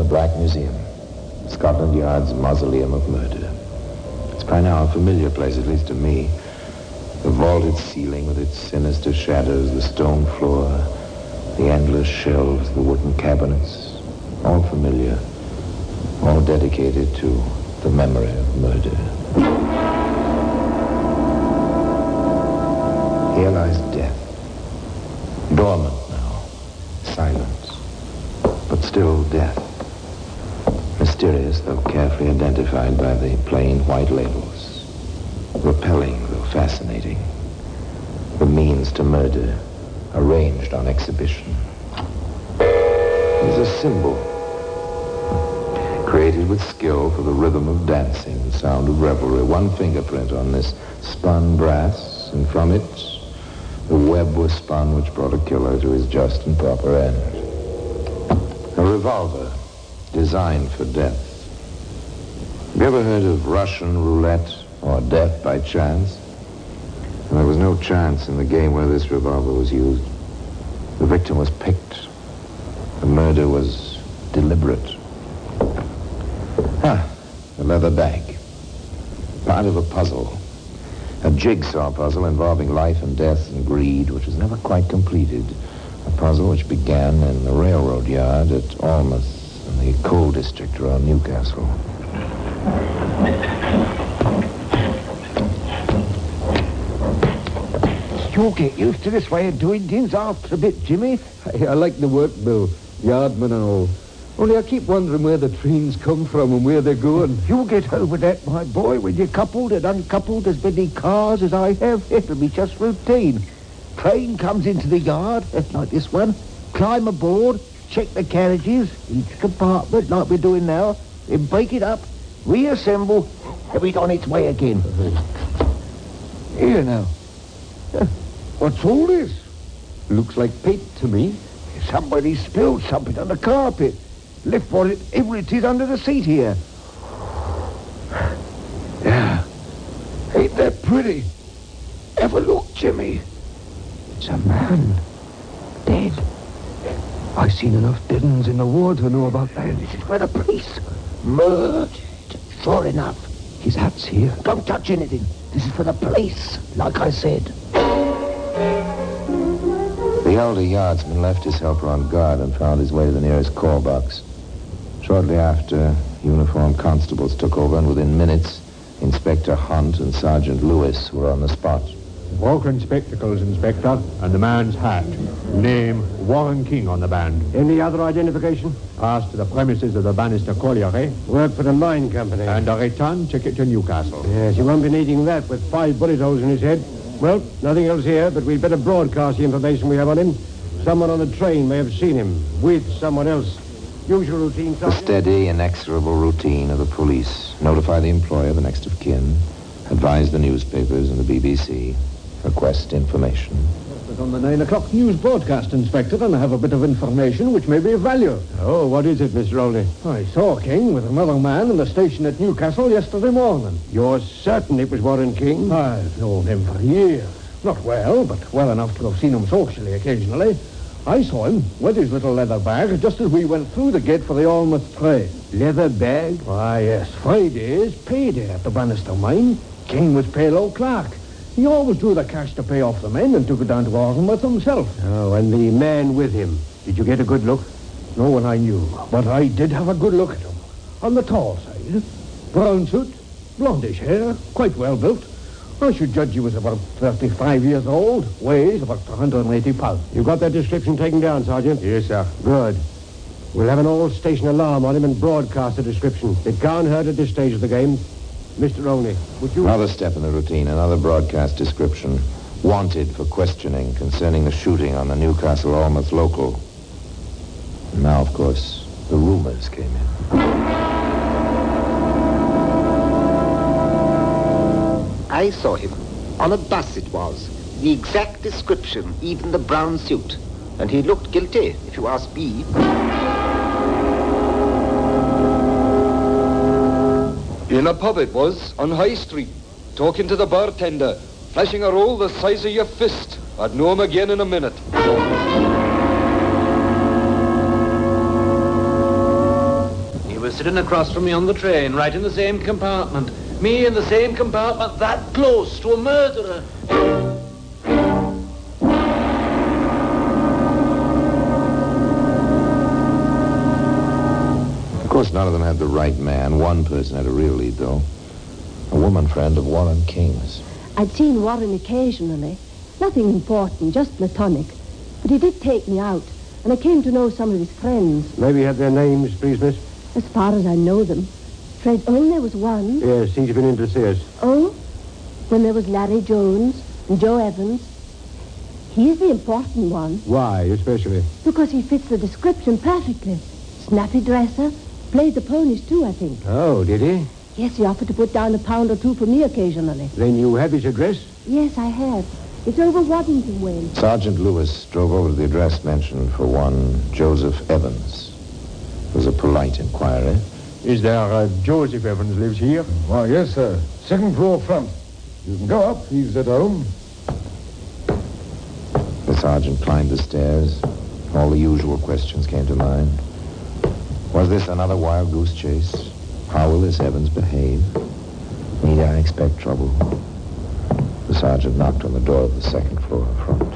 Black Museum, Scotland Yard's mausoleum of murder. It's by now a familiar place, at least to me. The vaulted ceiling with its sinister shadows, the stone floor, the endless shelves, the wooden cabinets, all familiar, all dedicated to the memory of murder. Here lies death, dormant now, silent, but still death. Mysterious, though carefully identified by the plain white labels. Repelling, though fascinating. The means to murder, arranged on exhibition. It is a symbol, created with skill for the rhythm of dancing, the sound of revelry. One fingerprint on this spun brass, and from it, the web was spun which brought a killer to his just and proper end. A revolver designed for death. Have you ever heard of Russian roulette or death by chance? And there was no chance in the game where this revolver was used. The victim was picked. The murder was deliberate. A leather bag. Part of a puzzle. A jigsaw puzzle involving life and death and greed, which was never quite completed. A puzzle which began in the railroad yard at Almouth in the coal district around Newcastle. You'll get used to this way of doing things after a bit, Jimmy. I like the work, Bill. Yardman and all. Only I keep wondering where the trains come from and where they're going. You'll get over that, my boy, when you're coupled and uncoupled as many cars as I have. It'll be just routine. Train comes into the yard, like this one. Climb aboard, check the carriages, each compartment, like we're doing now. Then break it up, reassemble, and it's on its way again. Here now. What's all this? Looks like paint to me. Somebody spilled something on the carpet. Left whatever it is under the seat here. Yeah. Ain't that pretty? Have a look, Jimmy. It's a man. Dead. I've seen enough dead uns in the war to know about that. This is for the police. Murdered. Sure enough. His hat's here. Don't touch anything. This is for the police, like I said. The elder yardsman left his helper on guard and found his way to the nearest call box. Shortly after, uniformed constables took over, and within minutes, Inspector Hunt and Sergeant Lewis were on the spot. Walking spectacles, Inspector, and the man's hat. Name, Warren King on the band. Any other identification? Passed to the premises of the Bannister Colliery. Work for the mine company. And a return ticket to Newcastle. Yes, he won't be needing that with 5 bullet holes in his head. Well, nothing else here, but we'd better broadcast the information we have on him. Someone on the train may have seen him with someone else. Usual routine, The steady, inexorable routine of the police. Notify the employer, the next of kin. Advise the newspapers and the BBC. Request information. But on the 9 o'clock news broadcast, Inspector, and I have a bit of information which may be of value. Oh, what is it, Mr. Rowley? I saw King with another man in the station at Newcastle yesterday morning. You're certain it was Warren King? I've known him for years. Not well, but well enough to have seen him socially occasionally. I saw him with his little leather bag just as we went through the gate for the Almouth train. Leather bag? Why, yes. Friday's payday at the Bannister mine. King was payroll clerk. He always drew the cash to pay off the men and took it down to Almouth himself. Oh, and the man with him. Did you get a good look? No one I knew, but I did have a good look at him. On the tall side. Brown suit, blondish hair, quite well built. I should judge he was about 35 years old, weighs about 180 pounds. You got that description taken down, Sergeant? Yes, sir. Good. We'll have an all-station alarm on him and broadcast the description. It can't hurt at this stage of the game. Mr. Rowley, would you... Another step in the routine, another broadcast description. Wanted for questioning concerning the shooting on the Newcastle Almouth local. And now, of course, the rumors came in. I saw him. On a bus it was. The exact description, even the brown suit. And he looked guilty, if you ask me. In a pub it was, on High Street, talking to the bartender, flashing a roll the size of your fist. I'd know him again in a minute. was sitting across from me on the train, right in the same compartment. Me in the same compartment, that close to a murderer. Of course, none of them had the right man. One person had a real lead, though. A woman friend of Warren King's. I'd seen Warren occasionally. Nothing important, just platonic. But he did take me out, and I came to know some of his friends. Maybe you have their names, please, miss? As far as I know them. Fred only was one. Yes, he's been in to see us. Oh? Then there was Larry Jones and Joe Evans. He's the important one. Why, especially? Because he fits the description perfectly. Snappy dresser. Played the ponies, too, I think. Oh, did he? Yes, he offered to put down £1 or £2 for me occasionally. Then you have his address? Yes, I have. It's over Waddington Way. Sergeant Lewis drove over to the address mentioned for one Joseph Evans. It was a polite inquiry. Is there Joseph Evans lives here? Why, yes, sir. Second floor front. You can go up. He's at home. The sergeant climbed the stairs. All the usual questions came to mind. Was this another wild goose chase? How will this Evans behave? Need I expect trouble? The sergeant knocked on the door of the second floor front.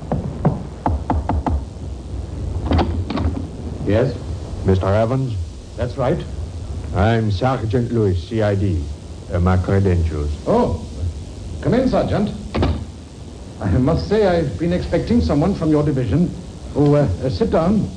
Yes? Mr. Evans? That's right. I'm Sergeant Lewis, CID. My credentials. Oh, come in, Sergeant. I must say I've been expecting someone from your division. Oh, sit down.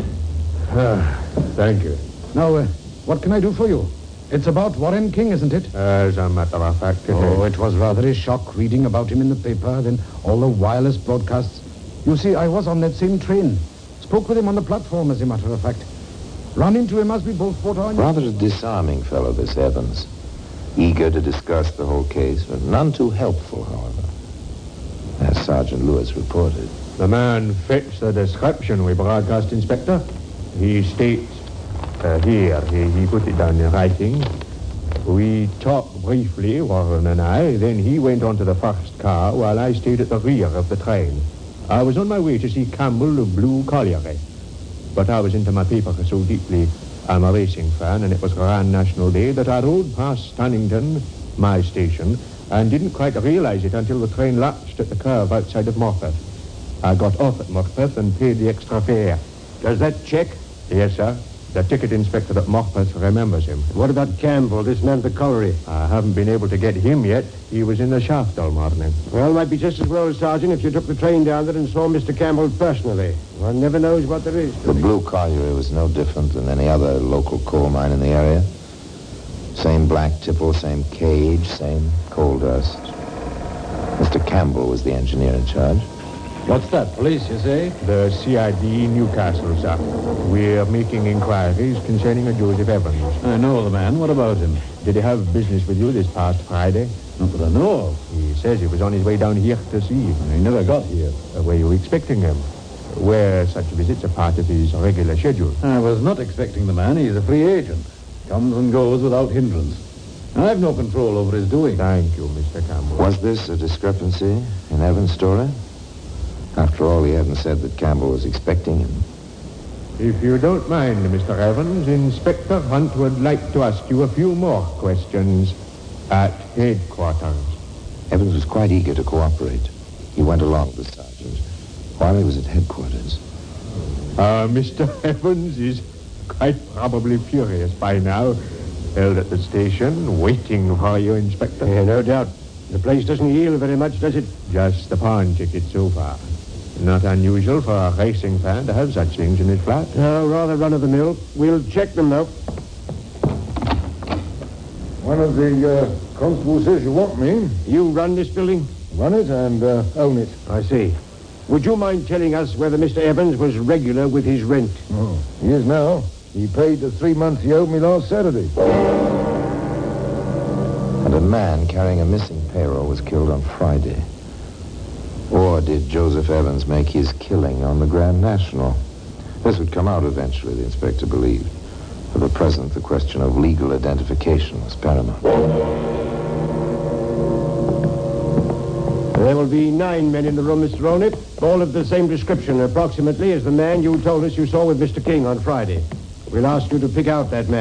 Thank you. Now, what can I do for you? It's about Warren King, isn't it? As a matter of fact, Oh, it was rather a shock reading about him in the paper, then all the wireless broadcasts. You see, I was on that same train. Spoke with him on the platform, as a matter of fact. Run into him as we both brought on. Rather a disarming fellow, this Evans. Eager to discuss the whole case, but none too helpful, however. As Sergeant Lewis reported. The man fits the description we broadcast, Inspector. He states, here, he put it down in writing. We talked briefly, Warren and I, then he went on to the first car while I stayed at the rear of the train. I was on my way to see Campbell of Blue Colliery. But I was into my paper so deeply. I'm a racing fan, and it was Grand National Day that I rode past Stannington, my station, and didn't quite realize it until the train lapsed at the curve outside of Morpeth. I got off at Morpeth and paid the extra fare. Does that check? Yes, sir. The ticket inspector at Morpeth remembers him. What about Campbell, this man at the colliery? I haven't been able to get him yet. He was in the shaft all morning. Well, might be just as well, Sergeant, if you took the train down there and saw Mr. Campbell personally. One never knows what there is. The Blue Colliery was no different than any other local coal mine in the area. Same black tipple, same cage, same coal dust. Mr. Campbell was the engineer in charge. What's that, police, you say? The CID Newcastle, sir. We're making inquiries concerning a Joseph Evans. I know the man. What about him? Did he have business with you this past Friday? Not that I know of. He says he was on his way down here to see you. He never got here. Were you expecting him? Were such visits a part of his regular schedule? I was not expecting the man. He's a free agent. Comes and goes without hindrance. I've no control over his doing. Thank you, Mr. Campbell. Was this a discrepancy in Evans' story? After all, he hadn't said that Campbell was expecting him. If you don't mind, Mr. Evans, Inspector Hunt would like to ask you a few more questions at headquarters. Evans was quite eager to cooperate. He went along with the sergeant while he was at headquarters. Mr. Evans is quite probably furious by now. Held at the station, waiting for you, Inspector. Yeah, no doubt. The place doesn't yield very much, does it? Just the pawn ticket so far. Not unusual for a racing fan to have such things in his flat. No, rather run-of-the-mill. We'll check them, though. One of the constables says you want me. You run this building? Run it and own it. I see. Would you mind telling us whether Mr. Evans was regular with his rent? Oh, he is now. He paid the 3 months he owed me last Saturday. And a man carrying a missing payroll was killed on Friday. Or did Joseph Evans make his killing on the Grand National? This would come out eventually, the inspector believed. For the present, the question of legal identification was paramount. There will be 9 men in the room, Mr. Ronip, all of the same description, approximately, as the man you told us you saw with Mr. King on Friday. We'll ask you to pick out that man.